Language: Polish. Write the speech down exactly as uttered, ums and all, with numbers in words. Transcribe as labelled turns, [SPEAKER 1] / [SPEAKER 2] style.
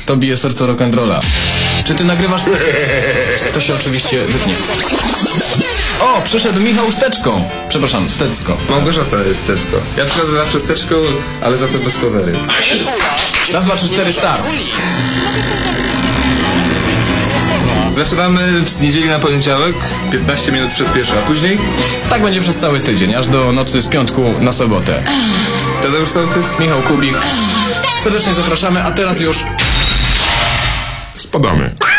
[SPEAKER 1] To bije serce rock'n'rolla. Czy ty nagrywasz? To się oczywiście wytnie. O, przyszedł Michał z teczką. Przepraszam, z teczką.
[SPEAKER 2] Małgorzata jest Stecko. Ja przychodzę zawsze z teczką, ale za to bez kozery.
[SPEAKER 1] Raz, dwa, trzy, cztery, start.
[SPEAKER 2] Zaczynamy z niedzieli na poniedziałek, piętnaście minut przed pierwszą, a później
[SPEAKER 1] Tak będzie przez cały tydzień, aż do nocy z piątku na sobotę.
[SPEAKER 2] Tadeusz Sołtys,
[SPEAKER 1] Michał Kubik. Serdecznie zapraszamy, a teraz już...
[SPEAKER 3] Spadamy.